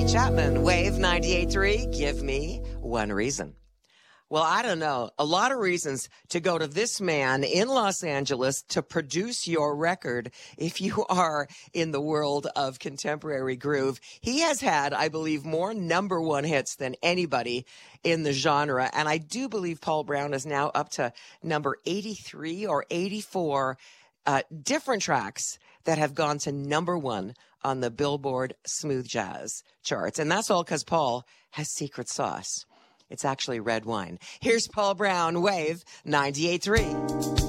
Chapman, Wave 98.3, give me one reason. Well, I don't know. A lot of reasons to go to this man in Los Angeles to produce your record if you are in the world of contemporary groove. He has had, I believe, more number one hits than anybody in the genre. And I do believe Paul Brown is now up to number 83 or 84 different tracks that have gone to number one on the Billboard Smooth Jazz charts. And that's all because Paul has secret sauce. It's actually red wine. Here's Paul Brown, Wave 98.3.